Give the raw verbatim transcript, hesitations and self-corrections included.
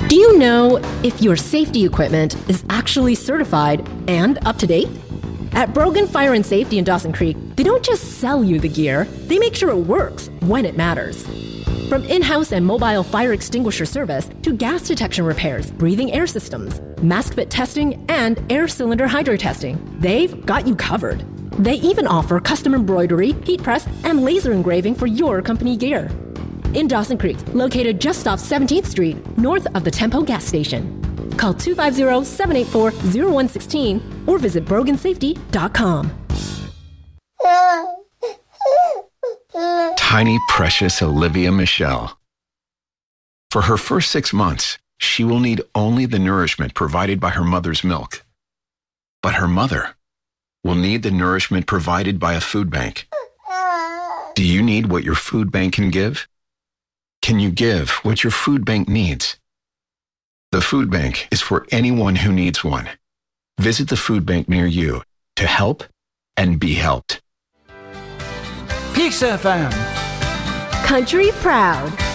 Do you know if your safety equipment is actually certified and up to date? At Brogan Fire and Safety in Dawson Creek, they don't just sell you the gear, they make sure it works when it matters. From in-house and mobile fire extinguisher service to gas detection repairs, breathing air systems, mask fit testing, and air cylinder hydro testing, they've got you covered. They even offer custom embroidery, heat press, and laser engraving for your company gear. In Dawson Creek, located just off seventeenth Street, north of the Tempo gas station. Call two five zero, seven eight four, zero one one six or visit brogan safety dot com. Tiny, precious Olivia Michelle. For her first six months, she will need only the nourishment provided by her mother's milk. But her mother will need the nourishment provided by a food bank. Do you need what your food bank can give? Can you give what your food bank needs? The food bank is for anyone who needs one. Visit the food bank near you to help and be helped. Peace F M. Country Proud.